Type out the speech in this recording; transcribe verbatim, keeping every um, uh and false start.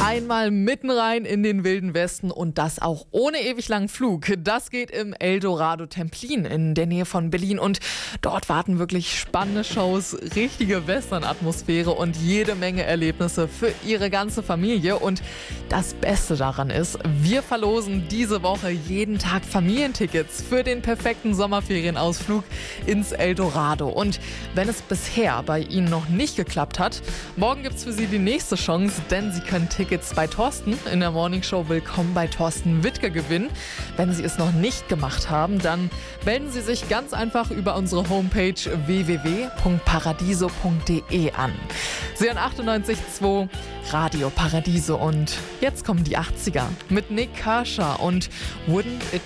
Einmal mitten rein in den Wilden Westen und das auch ohne ewig langen Flug. Das geht im Eldorado Templin in der Nähe von Berlin und dort warten wirklich spannende Shows, richtige Western-Atmosphäre und jede Menge Erlebnisse für Ihre ganze Familie. Und das Beste daran ist, wir verlosen diese Woche jeden Tag Familientickets für den perfekten Sommerferienausflug ins Eldorado. Und wenn es bisher bei Ihnen noch nicht geklappt hat, morgen gibt es für Sie die nächste Chance, denn Sie können Tickets bei Thorsten in der Morningshow Willkommen bei Thorsten Wittke gewinnen. Wenn Sie es noch nicht gemacht haben, dann melden Sie sich ganz einfach über unsere Homepage w w w punkt paradiso punkt d e an. Sie hören achtundneunzig Komma zwei Radio Paradiso und jetzt kommen die achtziger mit Nick Kershaw und Wouldn't It